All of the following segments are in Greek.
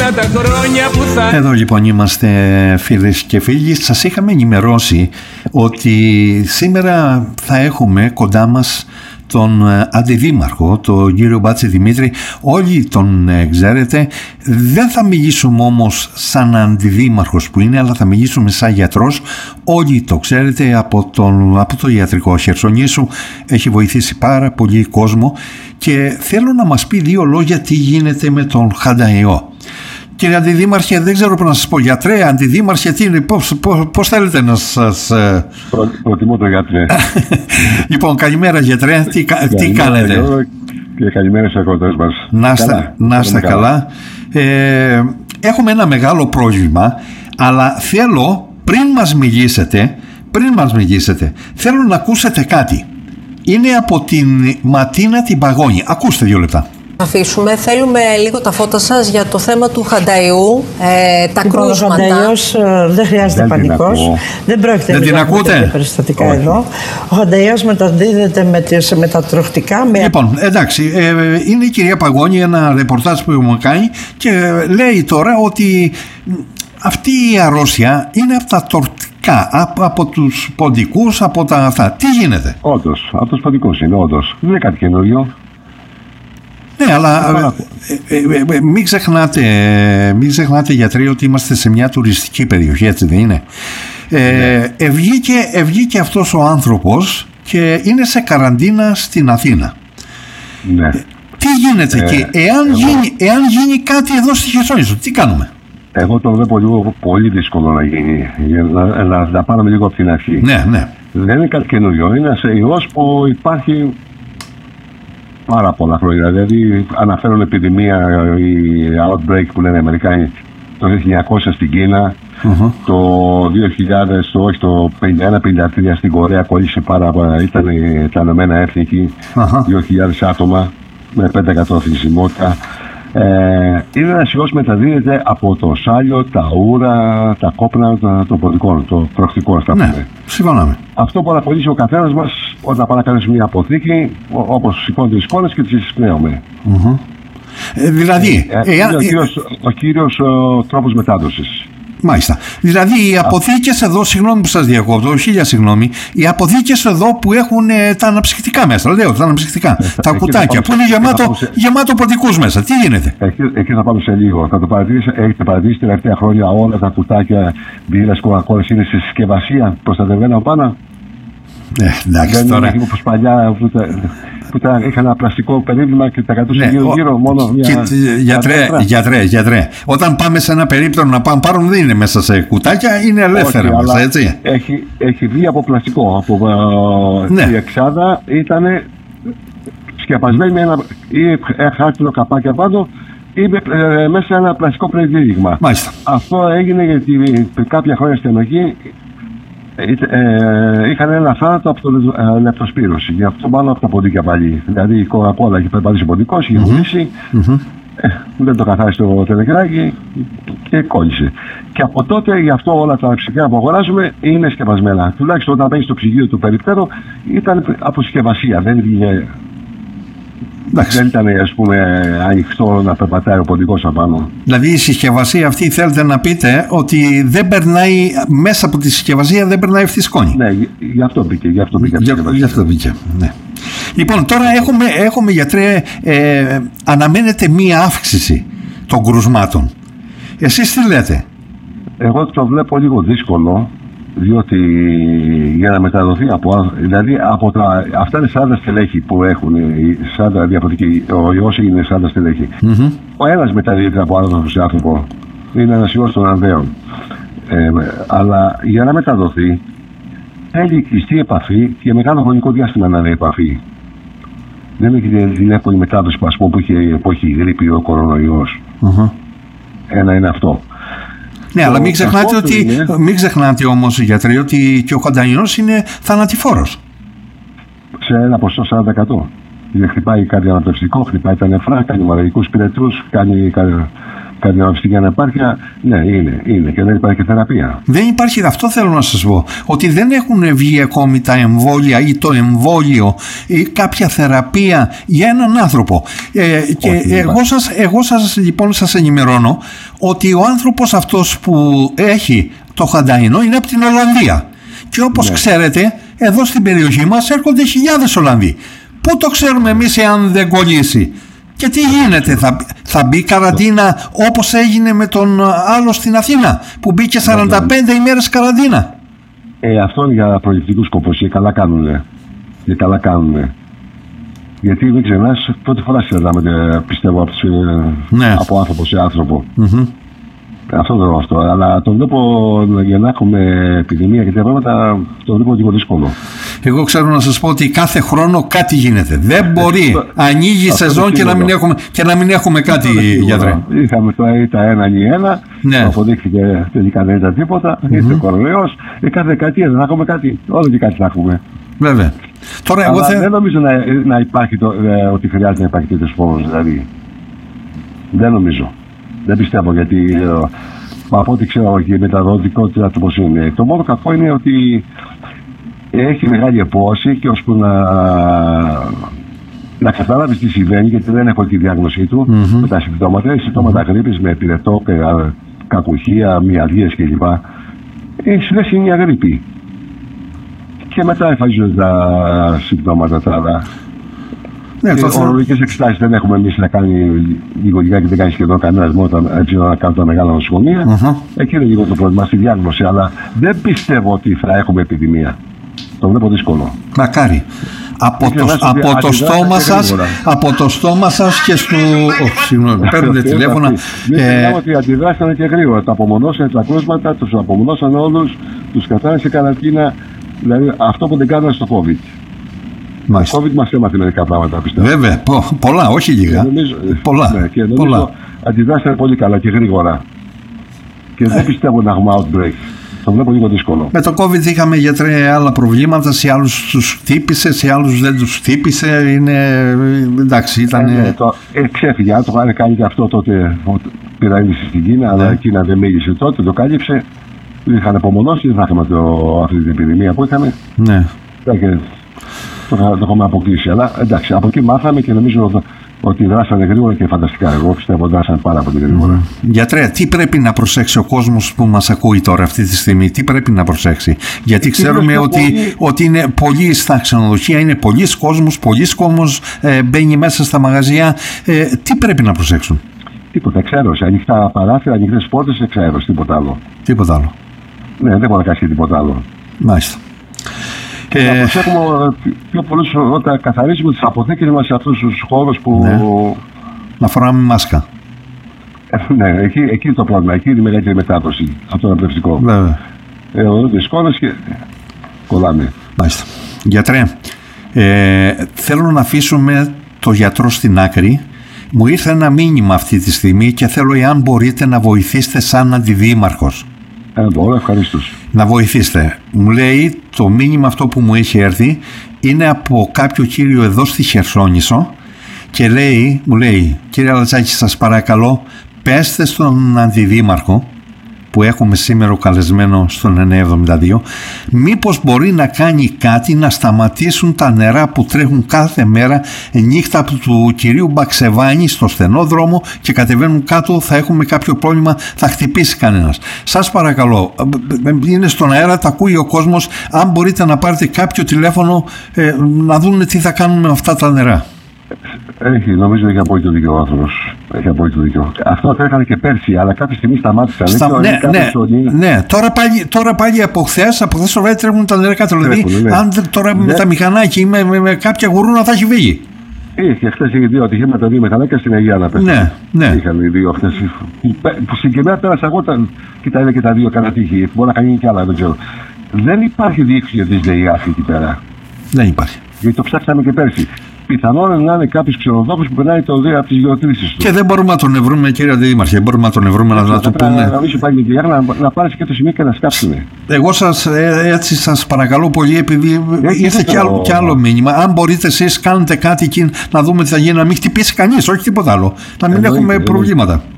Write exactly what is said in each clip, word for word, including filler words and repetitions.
όλα τα χρόνια που θα... Εδώ λοιπόν είμαστε φίλες και φίλοι. Σας είχαμε ενημερώσει ότι σήμερα θα έχουμε κοντά μας τον αντιδήμαρχο, τον κύριο Μπάτση Δημήτρη. Όλοι τον ξέρετε. Δεν θα μιλήσουμε όμως σαν αντιδήμαρχος που είναι, αλλά θα μιλήσουμε σαν γιατρός. Όλοι το ξέρετε από, τον, από το ιατρικό Χερσονήσου. Έχει βοηθήσει πάρα πολύ κόσμο και θέλω να μας πει δύο λόγια τι γίνεται με τον χανταϊό. Κύριε Αντιδήμαρχε, δεν ξέρω πώς να σας πω. Γιατρέ, Αντιδήμαρχε, τι είναι, πώς, πώς, πώς θέλετε να σας... Προ, προτιμώ το γιατρέ. Λοιπόν, καλημέρα γιατρέ, τι, τι κάνετε? Και καλημέρα σε ακροτές μας. Να είστε, να είστε καλά. καλά. Ε, έχουμε ένα μεγάλο πρόβλημα, αλλά θέλω πριν μας μιλήσετε, πριν μας μιλήσετε, θέλω να ακούσετε κάτι. Είναι από την Ματίνα την Παγώνη. Ακούστε δύο λεπτά. Αφήσουμε. Θέλουμε λίγο τα φώτα σας για το θέμα του χανταϊού, ε, τα λοιπόν, κρούσματα. Ο χανταϊός ε, δεν χρειάζεται δεν πανικός. Δεν πρόκειται δεν την ακούτε? Περιστατικά εδώ. Ο χανταϊός μεταδίδεται με, τις, με τα τροχτικά. Με... Λοιπόν, εντάξει, ε, είναι η κυρία Παγώνη, ένα ρεπορτάζ που μου κάνει και λέει τώρα ότι αυτή η αρρώστια είναι από τα τροχτικά, από, από τους ποντικούς, από τα αυτά. Τι γίνεται? Όντως, από τους ποντικούς είναι, όντως. Δεν είναι κάτι καινούριο. Ναι, αλλά ε, ε, ε, μην ξεχνάτε, μην ξεχνάτε γιατροί ότι είμαστε σε μια τουριστική περιοχή, έτσι δεν είναι? Ε, ναι. Ευγήκε, ευγήκε αυτός ο άνθρωπος και είναι σε καραντίνα στην Αθήνα. Ναι. Τι γίνεται ε, εκεί, εάν, εγώ... γίνει, εάν γίνει κάτι εδώ στη Χερσόνησο, τι κάνουμε? Εγώ το βλέπω λίγο πολύ δύσκολο να γίνει, για να, να, να πάρουμε λίγο από την αρχή. Ναι, ναι. Δεν είναι κάτι καινούριο, είναι ένας ιός που υπάρχει πάρα πολλά χρόνια. Δηλαδή αναφέρουν επιδημία, η outbreak που λένε οι Αμερικάνοι, το χίλια εννιακόσια στην Κίνα, uh-huh. το δύο χιλιάδες, το, όχι το πενήντα ένα πενήντα τρία στην Κορέα κόλλησε πάρα πολλά, ήταν τα Ηνωμένα Έθνη εκεί, uh-huh. δύο χιλιάδες άτομα με πέντε τοις εκατό θνησιμότητα. Ε, είναι ένας ιός μεταδίδεται από το σάλιο, τα ούρα, τα κόπνα των ποντικών, το τροχτικό, αυτά ναι, πούμε. Συμφωνάμε. Αυτό που αναπολύσει ο καθένας μας όταν πάει να κάνει μια αποθήκη, όπως σηκώνται τις εικόνες και τις εισπνέουμε. Mm-hmm. Ε, δηλαδή, ε, ε, είναι ο κύριος, ο κύριος ο τρόπος μετάδοσης. Μάλιστα. Δηλαδή οι αποθήκες εδώ, συγγνώμη που σας διακόπτω, χίλια συγγνώμη, οι αποθήκες εδώ που έχουν ε, τα αναψυκτικά μέσα, λέω, τα αναψυκτικά, ε, τα κουτάκια που είναι γεμάτο, σε... γεμάτο ποντικούς μέσα. Τι γίνεται? Εκεί, εκεί θα πάμε σε λίγο. Θα το παρατηρήσετε, έχετε παρατηρήσει τα τελευταία χρόνια όλα τα κουτάκια μπύρας, κοκακόλας είναι σε συσκευασία προστατευμένα πάνω? Ε, εντάξει, δεν τώρα... είναι όπως παλιά που, τα, που τα, είχα ένα πλαστικό περίπτωμα και τα κρατούσε ναι, γύρω γύρω μόνο μια... Και, γιατρέ, γιατρέ, γιατρέ, όταν πάμε σε ένα περίπτωμα να πάμε πάρουν δεν είναι μέσα σε κουτάκια, είναι ελεύθερα όχι, μέσα, έτσι. Έχει, έχει βγει από πλαστικό, από ναι. Η εξάδα ήταν σκεπασμένη με ένα ή χάρτινο καπάκι απάνω ή ε, μέσα σε ένα πλαστικό περιδείγμα. Μάλιστα. Αυτό έγινε γιατί κάποια χρόνια στην ενοχή Ε, είχαν ένα θάνατο από το ε, λεπτοσπύρωση. Γι' αυτό μάλλον από τα ποντίκια πάλι. Δηλαδή η κοκακόλα είχε περπατήσει ποντικό, είχε βουλήσει, mm-hmm. ε, δεν το καθάρισε το τελεκράκι και κόλλησε. Και από τότε γι' αυτό όλα τα ψυγεία που αγοράζουμε είναι σκευασμένα. Τουλάχιστον όταν παίρνει το ψυγείο του περιπτέρου ήταν από συσκευασία. Δεν βγήκε. Εντάξει. Δεν ήταν, ας πούμε, ανοιχτό να περπατάει ο ποντικός απάνω. Δηλαδή η συσκευασία αυτή θέλετε να πείτε ότι δεν περνάει μέσα από τη συσκευασία, δεν περνάει αυτή η σκόνη. Ναι, γι' αυτό μπήκε. Γι' αυτό μπήκε. Για, γι' αυτό μπήκε, ναι. Λοιπόν, τώρα έχουμε, έχουμε γιατρέ, ε, αναμένεται μία αύξηση των κρουσμάτων. Εσείς τι λέτε? Εγώ το βλέπω λίγο δύσκολο. Διότι για να μεταδοθεί από, δηλαδή από τα, αυτά είναι σαράντα στελέχη που έχουν, σαράντα διαφορετικοί, ο ιός είναι σαράντα στελέχη. Mm-hmm. Ο ένας μεταδίδεται από άνθρωπο σε άνθρωπο, είναι ένας ιός των ανδέων. Ε, αλλά για να μεταδοθεί θέλει κλειστή επαφή και μεγάλο χρονικό διάστημα να είναι επαφή. Δεν έχει την εύκολη μετάδοση που, πούμε, που, έχει, που έχει η γρίπη ο κορονοϊός. Mm-hmm. Ένα είναι αυτό. Ναι, το αλλά μην ξεχνάτε, ότι, είναι... μην ξεχνάτε όμως, γιατροί, ότι και ο χανταϊός είναι θανατηφόρος. Σε ένα ποσό σαράντα τοις εκατό. Δηλαδή χτυπάει κάτι αναπνευστικό, χτυπάει τα νεφρά, κάνει μαραγικούς πυρετούς, κάνει καρδιολαπτική ανεπάρκεια, ναι, είναι, είναι και δεν υπάρχει θεραπεία. Δεν υπάρχει, αυτό θέλω να σας πω, ότι δεν έχουν βγει ακόμη τα εμβόλια ή το εμβόλιο ή κάποια θεραπεία για έναν άνθρωπο. Ε, και Όχι, εγώ σας, εγώ σας λοιπόν σας ενημερώνω ότι ο άνθρωπος αυτός που έχει το χανταϊνό είναι από την Ολλανδία. Και όπως ναι. ξέρετε, εδώ στην περιοχή μας έρχονται χιλιάδες Ολλανδοί. Πού το ξέρουμε εμείς εάν δεν κολλήσει? Και τι γίνεται, θα, θα μπει καραντίνα όπως έγινε με τον άλλο στην Αθήνα που μπήκε σαράντα πέντε ημέρες καραντίνα? Ε, αυτό είναι για προληπτικούς σκοπούς και καλά κάνουνε. Και καλά κάνουνε. Γιατί μην ξεχνάς, πρώτη φορά συζητάμε, πιστεύω, από, ναι. από άνθρωπο σε άνθρωπο. Mm-hmm. Αυτό δεν αυτό. Αλλά το βλέπω για να έχουμε επιδημία και τέτοια πράγματα, το βλέπω λίγο δύσκολο. Εγώ ξέρω να σας πω ότι κάθε χρόνο κάτι γίνεται. Δεν μπορεί. Ανοίγει η σεζόν και να, μην έχουμε, και να μην έχουμε κάτι, γιατρέ. Είχαμε τώρα τα ένα ή ένα, ναι. αποδείχθηκε τελικά δεν ήταν τίποτα. Mm-hmm. Ήρθε ο κορονοϊός. Ε, κάθε δεκαετία δεν θα έχουμε κάτι. Όλο και κάτι θα έχουμε. Βέβαια. Τώρα, εγώ θε... δεν νομίζω να, να υπάρχει το, ε, ότι χρειάζεται να υπάρχει τέτοιος φόβος. Δηλαδή. Δεν νομίζω. Δεν πιστεύω, γιατί ε, από ό,τι ξέρω και η μεταδοτικότητα του πώς είναι. Το μόνο κακό είναι ότι έχει μεγάλη επόση και ώσπου να, να καταλάβεις τι συμβαίνει, γιατί δεν έχω τη διάγνωσή του mm-hmm. με τα συμπτώματα, οι συμπτώματα mm-hmm. γρίπης με πυρετό, κακουχία, μυαλγίες κλπ. Ε, συνέχεια είναι μια γρίπη. Και μετά εμφανίζονται τα συμπτώματα τα άλλα. Ναι, ορολογικές εξετάσεις δεν έχουμε εμείς να κάνει λίγο λιγάκι και δεν κάνει σχεδόν κανένας μόνο έτσι να κάνουν τα μεγάλα νοσοκομεία. Uh-huh. Εκεί είναι λίγο το πρόβλημα στη διάγνωση, αλλά δεν πιστεύω ότι θα έχουμε επιδημία. Το βλέπω δύσκολο. Μακάρι. Από το, από, το στόμα σας, από το στόμα σας και στο... Oh, συγγνώμη, παίρνετε τηλέφωνα. Δεν ότι αντιδράσανε και γρήγορα. Τα απομονώσανε τα κρούσματα, τους απομονώσανε όλους, τους κρατάνε σε καραντίνα. Δηλαδή αυτό που δεν κάνανε στο COVID. Μάλιστα. Το COVID μας έμαθε μερικά πράγματα, πιστεύω. Βέβαια, πο, πολλά, όχι λίγα. Νομίζω, πολλά. Ναι, και νομίζω πολλά. Αντιδράσανε πολύ καλά και γρήγορα. Και ε. δεν πιστεύω να έχουμε outbreak. Το βλέπω λίγο δύσκολο. Με το COVID είχαμε, γιατρέ, άλλα προβλήματα. Σε άλλους τους χτύπησε, σε άλλους δεν τους χτύπησε. Είναι... εντάξει, ήταν. Ε, ναι, το... ε, ξέφυγε. Αν το είχαν κάνει και αυτό τότε, πυραγγίση στην Κίνα, ναι. αλλά η Κίνα δεν μίλησε τότε, το κάλυψε. Δεν είχαν απομονώσει, δεν θα είχαμε το... αυτή την επιδημία που είχαμε. Ναι. Και... το, το έχουμε αποκλείσει. Αλλά εντάξει, από εκεί μάθαμε και νομίζω ότι δράσανε γρήγορα και φανταστικά. Εγώ πιστεύω δράσανε πάρα πολύ γρήγορα. Mm. Γιατρέ, τι πρέπει να προσέξει ο κόσμος που μας ακούει τώρα αυτή τη στιγμή, τι πρέπει να προσέξει? Γιατί ξέρουμε ότι, πολύ... ότι είναι πολλοί στα ξενοδοχεία, είναι πολλοί κόσμος, πολλοί κόσμος ε, μπαίνει μέσα στα μαγαζιά. Ε, τι πρέπει να προσέξουν? Τίποτα, εξαίρωση. Ανοιχτά παράθυρα, ανοιχτές πόρτες, εξαίρωση. Τίποτα άλλο. Τίποτα άλλο. Ναι, δεν μπορεί να κάνει τίποτα άλλο. Μάλιστα. Και να προσέχουμε πιο πολύ όταν καθαρίζουμε τις αποθήκες μας σε αυτούς τους χώρους που... Ναι. Να φοράμε μάσκα. Ε, ναι, εκεί, εκεί είναι το πρόβλημα. Εκεί είναι η μεγαλύτερη μετάδοση. Αυτό είναι πνευστικό. Βέβαια. Εδώ τις σκόνες και κολλάμε. Μάλιστα. Γιατρέ, ε, θέλω να αφήσουμε το γιατρό στην άκρη. Μου ήρθε ένα μήνυμα αυτή τη στιγμή και θέλω, εάν μπορείτε, να βοηθήσετε σαν αντιδήμαρχος. Ε, μπορώ, ευχαρίστως. Να βοηθήσετε. Μου λέει, το μήνυμα αυτό που μου έχει έρθει είναι από κάποιο κύριο εδώ στη Χερσόνησο και λέει, μου λέει, κύριε Αλατσάκη, σας παρακαλώ, πέστε στον αντιδήμαρχο που έχουμε σήμερα καλεσμένο στον εννιακόσια εβδομήντα δύο, μήπως μπορεί να κάνει κάτι να σταματήσουν τα νερά που τρέχουν κάθε μέρα νύχτα του κυρίου Μπαξεβάνη στο στενό δρόμο και κατεβαίνουν κάτω, θα έχουμε κάποιο πρόβλημα, θα χτυπήσει κανένας. Σας παρακαλώ, είναι στον αέρα, τα ακούει ο κόσμος, αν μπορείτε να πάρετε κάποιο τηλέφωνο ε, να δουν τι θα κάνουν με αυτά τα νερά. Έχει, νομίζω έχει απόλυτο δίκιο ο άνθρωπος. Έχει απόλυτο δίκιο. Αυτό το έκανε και πέρσι, αλλά κάποια στιγμή σταμάτησαν. Στα... Ναι, ναι, ναι. Τώρα πάλι, τώρα πάλι από χθες, από χθες το βράδυ τρέχουν τα νερά κάτω. Δηλαδή, ναι. αν τώρα ναι. με τα μηχανάκια ή με, με, με κάποια γουρούνα θα έχει φύγει. Είχε χθες είχε δύο ατυχήματα, δύο μηχανάκια στην Αγία να πέφτουν. Ναι, ναι. Είχαν οι δύο χθες. Που συγκεκριμένα πέρασα εγώ, και τα είδα και τα δύο κατά τύχη. Μπορεί να κάνει και άλλα, δεν ξέρω. Δεν υπάρχει διοίκηση για τις ΔΕΙΑΦ εκεί πέρα. Δεν υπάρχει. Γιατί το ψάξαμε και πέρσι. Πιθανόν να είναι κάποιος ξενοδόχος που περνάει το δύο από τις γεωτρήσεις του. Και δεν μπορούμε να τον ευρούμε, κύριε Αντιδήμαρχε. Δεν μπορούμε να τον ευρούμε, να, να του πούμε. Να μην πάει και να, να πάρει και το σημείο και να σκάψουνε. Εγώ σας, έτσι σας παρακαλώ πολύ, επειδή ήρθε κι άλλο, κι άλλο μήνυμα. Αν μπορείτε εσείς, κάνετε κάτι εκεί να δούμε τι θα γίνει, να μην χτυπήσει κανείς, όχι τίποτα άλλο. Να μην εννοείται, έχουμε εννοείται. προβλήματα.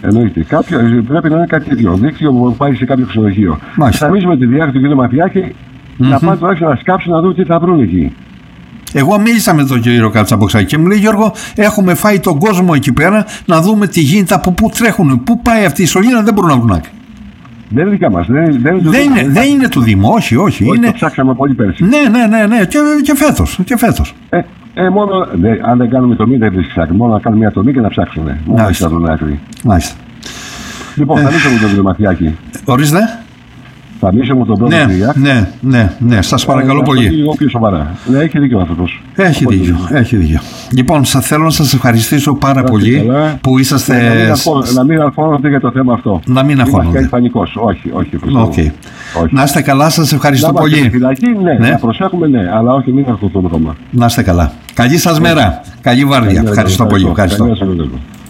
Εννοείται. Κάποιο, πρέπει να είναι κάτι τέτοιο. Δίκτυο που πάει σε κάποιο ξενοδοχείο. Μάλιστα. Θα εμείς τη διάρκεια του κ. Ματιάκη mm-hmm. να πάνε τουλάχιστον να σκάψουν να δουν τι θα βρουν εκεί. Εγώ μίλησα με τον κύριο Κατσαποξάκη και μου λέει, Γιώργο, έχουμε φάει τον κόσμο εκεί πέρα να δούμε τι γίνεται, από πού τρέχουν, πού πάει αυτή η σωλήνα, δεν μπορούν να βρουν άκρη. Δεν είναι δικά μας. Δεν, δεν, είναι, δεν, είναι, δεν είναι του Δήμου, όχι, όχι. όχι είναι... Το ψάξαμε πολύ πέρσι. Ναι, ναι, ναι, ναι. Και, και φέτος. Και φέτος. Ε, ε, μόνο, ναι, αν δεν κάνουμε τομή, δεν βρίσκει άκρη. Μόνο να κάνουμε μια τομή και να ψάξουμε. Μόνο να βρουν άκρη. Μάλιστα. Λοιπόν, θα λύσω με τον Ματιάκη. Ορίστε. Θα λύσω με τον πρώτο ναι, ναι, ναι, ναι, σας παρακαλώ ε, πολύ. Λίγο πιο σοβαρά. Ναι, έχει δίκιο αυτός. Έχει δίκιο, έχει δίκιο. Λοιπόν, σας θέλω να σας ευχαριστήσω πάρα Άχι πολύ καλά. Που είσαστε... Να μην αγχώνονται για το θέμα αυτό. Να μην αγχώνονται. Είμαστε πανικός. Όχι, όχι. Okay. όχι. Να είστε καλά, σας ευχαριστώ να πολύ. Φυλακή, ναι, ναι, να προσέχουμε, ναι, αλλά όχι μην αγχωθούμε ακόμα. Να είστε καλά. Καλή σας μέρα. Καλή βάρδια. Ευχαριστώ πολύ. Ευχαριστώ.